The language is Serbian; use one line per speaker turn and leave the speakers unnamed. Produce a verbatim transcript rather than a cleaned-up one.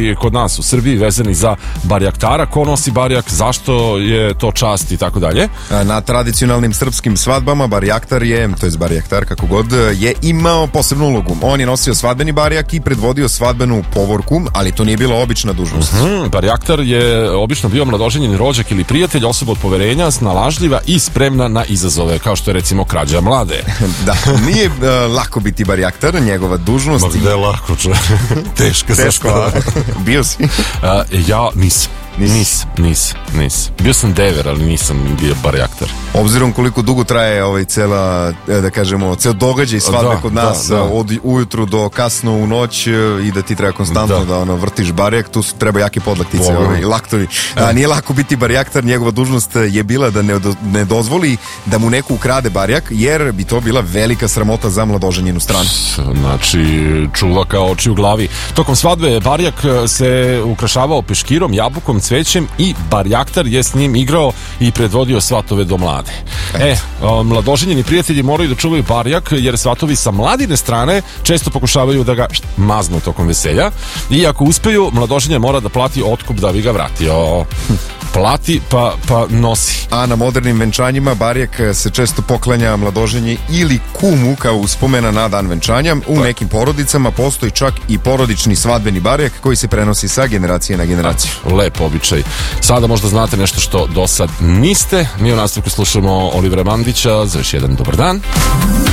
običaji kod nas u Srbiji vezani za barjaktara, ko nosi barjak, zašto je to čast i tako dalje.
Na tradicionalnim srpskim svadbama barjaktar je, to je barjaktar kako god, je imao posebnu ulogu. On je nosio svadbeni barjak i predvodio svadbenu povorku, ali to nije bila obična dužnost.
Mm-hmm. Barjaktar je obično bio mladoženjeni rođak ili prijatelj, osoba od poverenja, snalažljiva i spremna na izazove, kao što je recimo krađa mlade.
Da, nije uh, lako biti barjaktar, njegova dužnost...
Ma gde je lako, če? Teška
Teško, bio si?
Uh, ja nisam. Nis, nis, nis. Bio sam dever, ali nisam bio barjaktar.
Obzirom koliko dugo traje ovaj cela, da kažemo, ceo događaj svadbe da, kod nas, da, da. Od ujutru do kasno u noć i da ti treba konstantno da, da ono, vrtiš barjak, tu treba jake podlaktice, ovaj, laktovi. A, nije lako biti barjaktar, njegova dužnost je bila da ne, do, ne dozvoli da mu neko ukrade barjak, jer bi to bila velika sramota za mladoženjenu stranu.
Znači, čuva kao oči u glavi. Tokom svadbe barjak se ukrašavao peškirom, jabukom, cvećem i barjaktar je s njim igrao i predvodio svatove do mlade. E, mladoženjeni prijatelji moraju da čuvaju barjak, jer svatovi sa mladine strane često pokušavaju da ga maznu tokom veselja i ako uspeju, mladoženja mora da plati otkup da bi ga vratio. Plati pa, pa nosi.
A na modernim venčanjima barjak se često poklanja mladoženji ili kumu kao uspomena na dan venčanja. U nekim porodicama postoji čak i porodični svadbeni barjak koji se prenosi sa generacije na generaciju.
Lep običaj. Sada možda znate nešto što do sad niste. Mi u nastavku slušamo Olivera Mandića za još jedan dobar dan.